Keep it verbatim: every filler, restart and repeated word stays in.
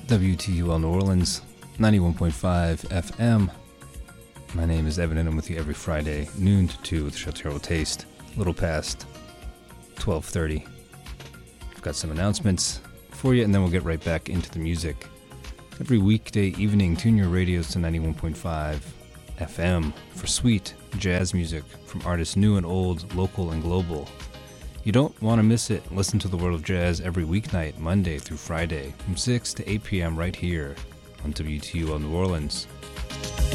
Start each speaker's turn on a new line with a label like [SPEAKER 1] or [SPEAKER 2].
[SPEAKER 1] W T U L New Orleans, ninety-one point five F M. My name is Evan and I'm with you every Friday, noon to two with the show Terrible Taste, a little past twelve thirty. I've got some announcements for you and then we'll get right back into the music. Every weekday evening, tune your radios to ninety-one point five F M for sweet jazz music from artists new and old, local and global. You don't want to miss it. Listen to the World of Jazz every weeknight, Monday through Friday, from six to eight p.m. right here on W T U L New Orleans.